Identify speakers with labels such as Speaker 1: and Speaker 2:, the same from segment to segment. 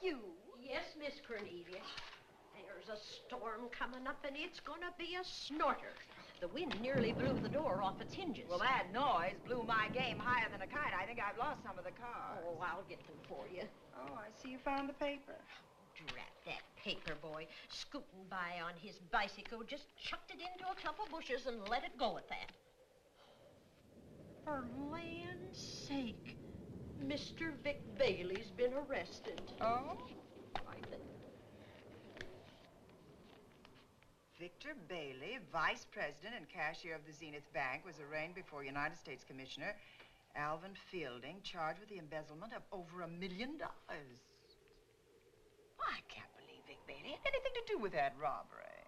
Speaker 1: you?
Speaker 2: Yes, Miss Cornelia. There's a storm coming up, and it's gonna be a snorter. The wind nearly blew the door off its hinges.
Speaker 1: Well, that noise blew my game higher than a kite. I think I've lost some of the cards.
Speaker 2: Oh, I'll get them for you.
Speaker 1: Oh, I see you found the paper.
Speaker 2: Drat that paper boy, scooting by on his bicycle, just chucked it into a clump of bushes and let it go at that. For land's sake, Mr. Vic Bailey's been arrested.
Speaker 1: Oh?
Speaker 2: I think.
Speaker 1: Victor Bailey, vice president and cashier of the Zenith Bank, was arraigned before United States Commissioner Alvin Fielding, charged with the embezzlement of over $1 million. I can't believe Vic Bailey had anything to do with that robbery.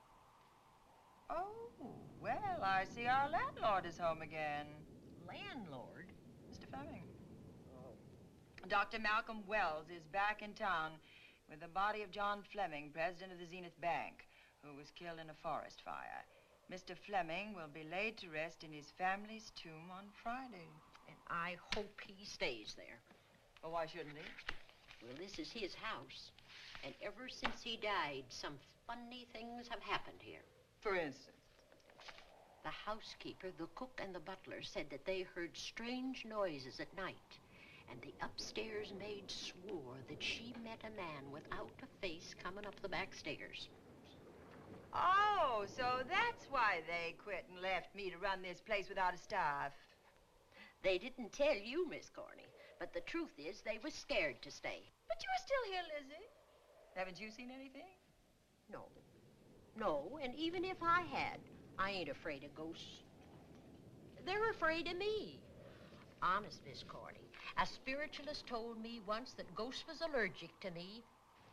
Speaker 1: Oh, well, I see our landlord is home again.
Speaker 2: Landlord?
Speaker 1: Mr. Fleming. Oh. Dr. Malcolm Wells is back in town with the body of John Fleming, president of the Zenith Bank, who was killed in a forest fire. Mr. Fleming will be laid to rest in his family's tomb on Friday.
Speaker 2: And I hope he stays there.
Speaker 1: Well, why shouldn't he?
Speaker 2: Well, this is his house. And ever since he died, some funny things have happened here.
Speaker 1: For instance?
Speaker 2: The housekeeper, the cook, and the butler said that they heard strange noises at night. And the upstairs maid swore that she met a man without a face coming up the back stairs.
Speaker 1: Oh, so that's why they quit and left me to run this place without a staff.
Speaker 2: They didn't tell you, Miss Corney, but the truth is they was scared to stay.
Speaker 1: But you're still here, Lizzie. Haven't you seen anything?
Speaker 2: No. No, and even if I had, I ain't afraid of ghosts. They're afraid of me. Honest, Miss Corney, a spiritualist told me once that ghosts was allergic to me.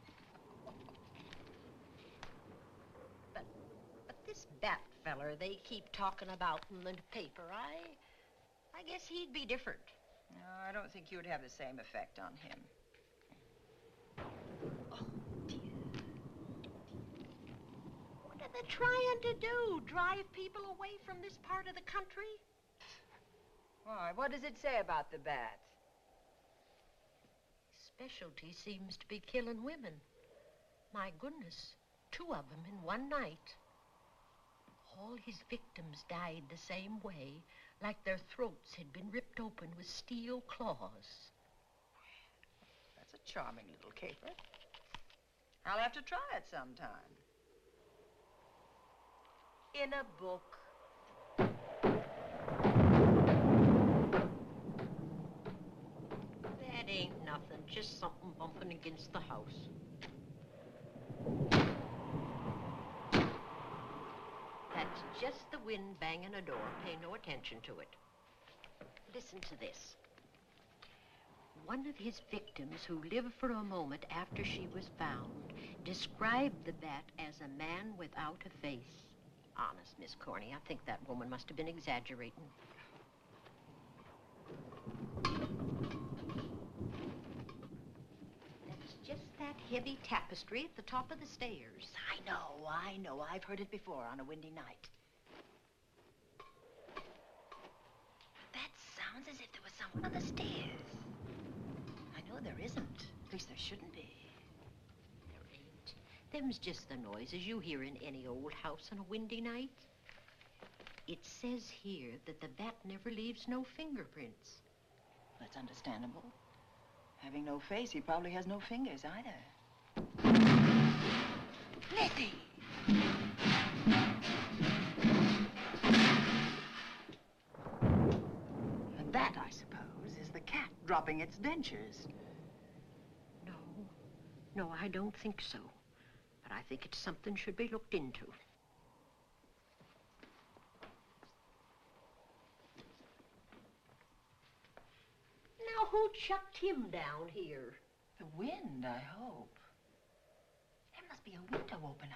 Speaker 2: But this Bat feller they keep talking about in the paper, I guess he'd be different.
Speaker 1: No, I don't think you'd have the same effect on him.
Speaker 2: Oh, dear. What are they trying to do? Drive people away from this part of the country?
Speaker 1: Why, what does it say about the Bat?
Speaker 2: Specialty seems to be killing women. My goodness, 2 of them in one night. All his victims died the same way, like their throats had been ripped open with steel claws.
Speaker 1: That's a charming little caper. I'll have to try it sometime. In a book.
Speaker 2: That ain't nothing, just something bumping against the house. That's just the wind banging a door. Pay no attention to it. Listen to this. One of his victims who lived for a moment after she was found described the Bat as a man without a face. Honest, Miss Corney, I think that woman must have been exaggerating. That's just that heavy tapestry at the top of the stairs.
Speaker 1: I know. I've heard it before on a windy night. That sounds as if there was someone on the stairs. I know there isn't. At least there shouldn't be.
Speaker 2: There ain't. Them's just the noises you hear in any old house on a windy night. It says here that the Bat never leaves no fingerprints.
Speaker 1: That's understandable. Having no face, he probably has no fingers either. Lizzie! And that, I suppose, is the cat dropping its dentures.
Speaker 2: No, I don't think so. But I think it's something should be looked into. Now, who chucked him down here?
Speaker 1: The wind, I hope. There must be a window open